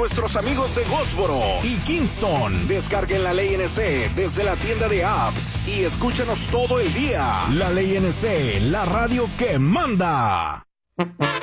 nuestros amigos de Goldsboro y Kingston. Descarguen la Ley NC desde la tienda de apps y escúchanos todo el día. La Ley NC, la radio que manda.